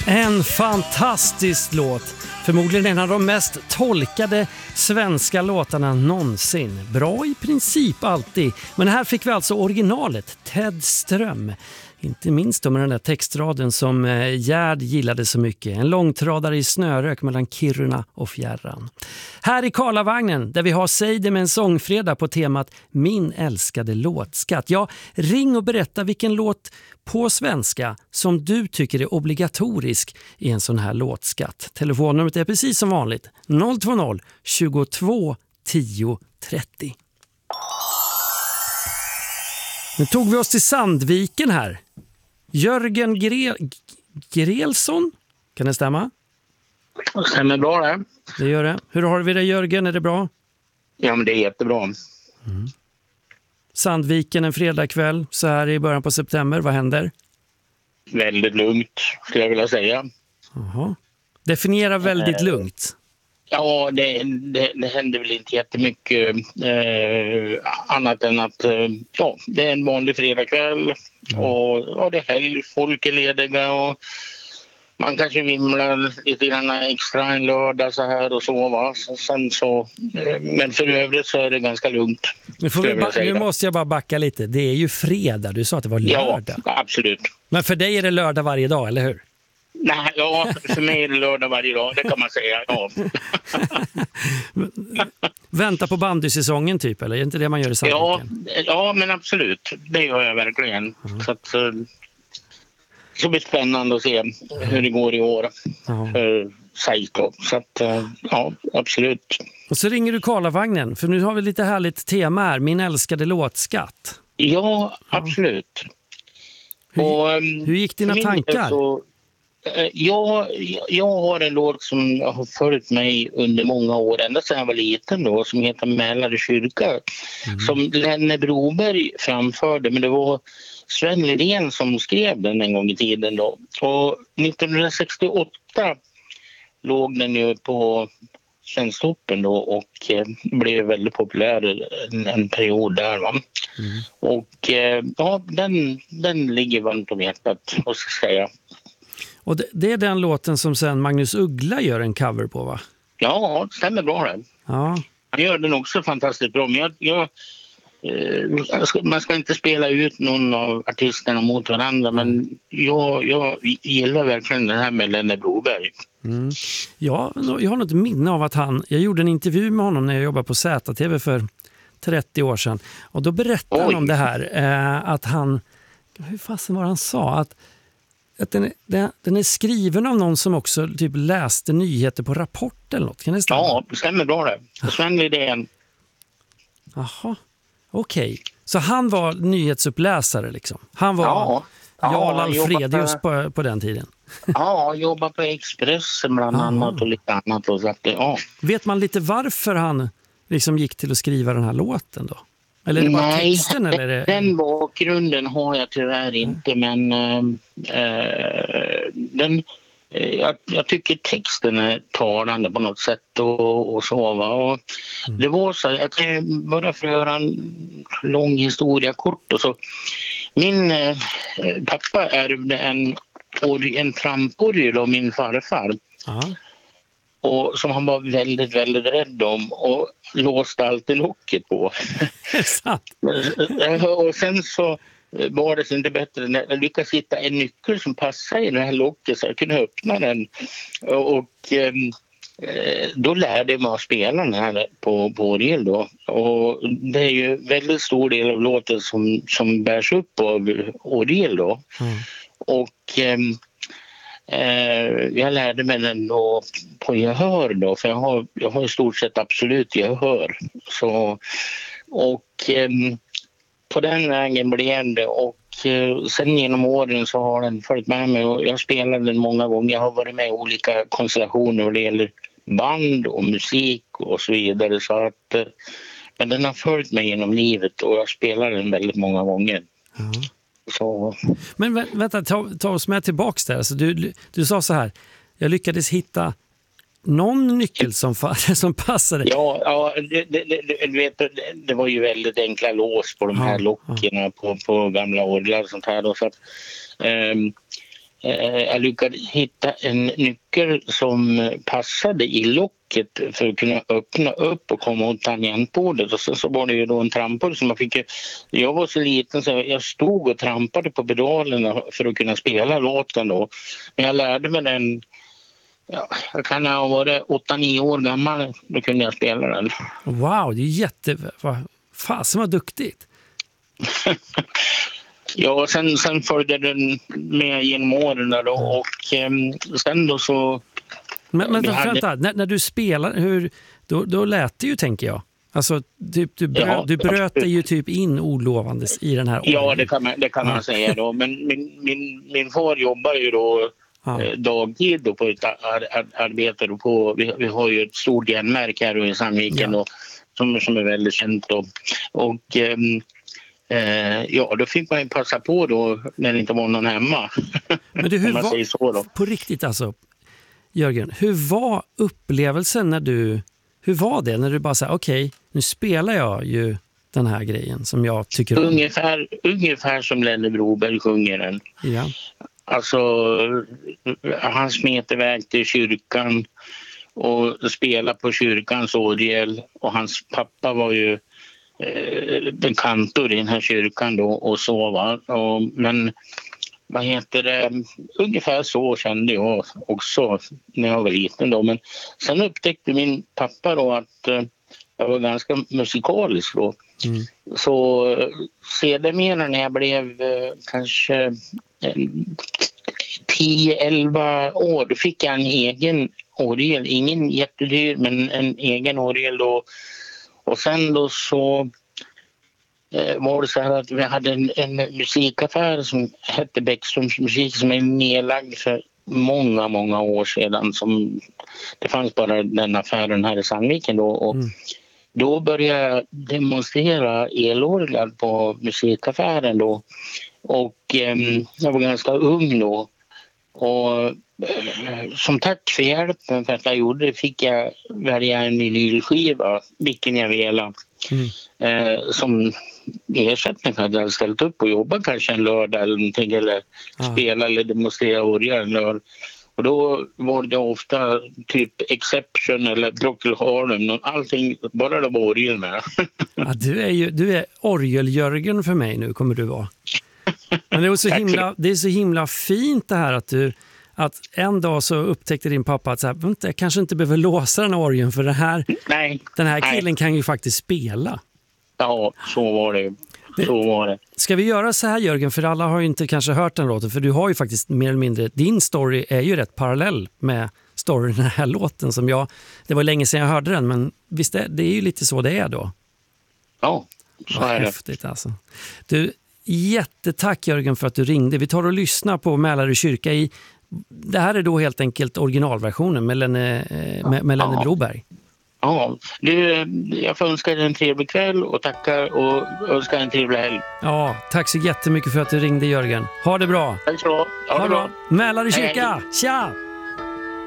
En fantastisk låt. Förmodligen en av de mest tolkade svenska låtarna någonsin. Bra i princip alltid. Men här fick vi alltså originalet, Ted Ström. Inte minst då med den där textraden som Gerd gillade så mycket. En långtradare i snörök mellan Kiruna och fjärran. Här i Karlavagnen där vi har Säg det med en sångfredag på temat Min älskade låtskatt. Ja, ring och berätta vilken låt på svenska som du tycker är obligatorisk i en sån här låtskatt. Telefonnumret är precis som vanligt 020 22 10 30. Nu tog vi oss till Sandviken här. Jörgen Grelsson, kan det stämma? Det stämmer bra det. Det gör det. Hur har vi det, Jörgen? Är det bra? Ja, men det är jättebra. Sandviken en fredagkväll så här i början på september. Vad händer? Väldigt lugnt, skulle jag vilja säga. Jaha. Definiera väldigt lugnt. Ja, det händer väl inte jättemycket annat än att det är en vanlig fredagkväll och det är helg, folk är lediga och man kanske vimlar lite grann extra en lördag så här och så, va. Men för övrigt så är det ganska lugnt. Nu måste jag bara backa lite. Det är ju fredag, du sa att det var lördag. Ja, absolut. Men för dig är det lördag varje dag, eller hur? Nej, ja, för mig är det lördag varje dag, det kan man säga, ja. Vänta på bandysäsongen typ, eller är det inte det man gör i Sandviken? Ja, men absolut, det gör jag verkligen. Så att det blir spännande att se hur det går i år för Seiko. Så att, ja, absolut. Och så ringer du Karlavagnen, för nu har vi lite härligt tema här, Min älskade låtskatt. Ja, absolut. Hur gick dina tankar? Jag har en låt som har följt mig under många år, ända sedan jag var liten då, som heter Mälare kyrka. Som Lenne Broberg framförde, men det var Sven Lidén som skrev den en gång i tiden då. Och 1968 låg den ju på Svensktoppen då och blev väldigt populär en period där, va. Och ja, den ligger varmt om hjärtat, måste jag säga. Och det är den låten som sen Magnus Uggla gör en cover på, va? Ja, det stämmer bra det. Ja. Han gör den också fantastiskt bra, men man ska inte spela ut någon av artisterna mot varandra, men jag gillar verkligen det här med Lenne Broberg. Ja, jag har något minne av att jag gjorde en intervju med honom när jag jobbade på ZTV för 30 år sedan. Och då berättade han om det här, att han, hur fasen var han sa, att den är skriven av någon som också typ läste nyheter på Rapport eller något. Kan det stämma? Ja, det stämmer bra det. Sven Lidén. Jaha, okej. Så han var nyhetsuppläsare liksom? Han var Jarl Alfredius på den tiden? Ja, jobbar på Expressen bland annat och lite annat. Och så att, Vet man lite varför han liksom gick till att skriva den här låten då? Eller är det bara texten? Eller är det... Den bakgrunden har jag tyvärr inte, men jag tycker texten är talande på något sätt och så, va. Och det var så, jag kan bara för att göra en lång historia kort och så. Min pappa ärvde en tramporgel av min farfar. Och som han var väldigt, väldigt rädd om och låste alltid locket på. Och sen så var det inte bättre när jag lyckades hitta en nyckel som passade i det här locket så jag kunde öppna den. Och då lärde jag mig att spela den här på orgel då. Och det är ju väldigt stor del av låten som bärs upp av orgel då. Och jag lärde mig den då på gehör då, för jag har i stort sett absolut gehör. Så, och på den vägen blev det, och sen genom åren så har den följt med mig och jag spelar den många gånger. Jag har varit med i olika konstellationer vad det gäller band och musik och så vidare, så att men den har följt mig genom livet och jag spelar den väldigt många gånger. Så. Men vänta, ta oss med tillbaks där. Alltså, du sa så här, jag lyckades hitta någon nyckel som passade. Ja, det var ju väldigt enkla lås på de här lockerna på gamla orglar och sånt här då, så att jag lyckades hitta en nyckel som passade i locket för att kunna öppna upp och komma åt tangentbordet. Och så var det ju då en trampor som jag var så liten så jag stod och trampade på pedalerna för att kunna spela låten då. Men jag lärde mig den, jag kan ha varit 8-9 år gammal, då kunde jag spela den. Wow, det är fasen vad duktigt. Ja, sen följde den med genom åren då, och sen då så... Men vänta, när du spelar, då lät det ju, tänker jag. Alltså, du bröt dig ju typ in olovandes i den här åren. Ja, det kan man säga då. Men min far jobbar ju då dagtid då på ett arbete då på... Vi har ju ett stort järnmärke här i Sandviken då, som är väldigt känt då. Och... då fick man ju passa på då när det inte var någon hemma. Men du, säger så då. På riktigt alltså, Jörgen, hur var upplevelsen hur var det när du bara sa okej, nu spelar jag ju den här grejen som jag tycker om? Ungefär som Lenne Broberg sjunger den. Ja. Alltså, han smet iväg till kyrkan och spelade på kyrkans orgel, och hans pappa var ju en kantor i den här kyrkan då, och så va. Men vad heter det, ungefär så kände jag också när jag var liten då. Men sen upptäckte min pappa då att jag var ganska musikalisk då. Så sedermera när jag blev kanske 10-11 år, då fick jag en egen orgel, ingen jättedyr men en egen orgel då. Och sen då så var det så här att vi hade en musikaffär som hette Bäckströms musik, som är nedlagd för många år sedan. Det fanns bara den affären här i Sandviken då. Och då började jag demonstrera elorglar på musikaffären då. Och jag var ganska ung då. Och som tack för hjälpen för att jag gjorde det fick jag välja en vinylskiva, vilken jag ville. Som ersättning för att jag ställt upp och jobbat kanske en lördag eller någonting, eller spela eller demonstrera orgel. Och då var det ofta typ Exception eller Procol Harum, allting, bara det var orgel med. Ja, du är orgel-Jörgen för mig nu, kommer du vara. Men det är så himla fint det här att en dag så upptäckte din pappa att jag kanske inte behöver låsa den orgeln, för den här killen kan ju faktiskt spela. Ja, så var det. Ska vi göra så här, Jörgen, för alla har ju inte kanske hört den låten, för du har ju faktiskt mer eller mindre, din story är ju rätt parallell med storyn den här låten som det var länge sedan jag hörde den, men visst det är ju lite så det är då. Ja, så är det. Häftigt alltså. Du, jättetack Jörgen för att du ringde. Vi tar och lyssnar på Mälarö kyrka det här är då helt enkelt originalversionen med Lenne Broberg. Ja, jag får önska dig en trevlig kväll och tackar och önskar en trevlig helg. Ja, tack så jättemycket för att du ringde, Jörgen. Ha det bra. Tack så. Ha det bra. Mälarö kyrka. Tja!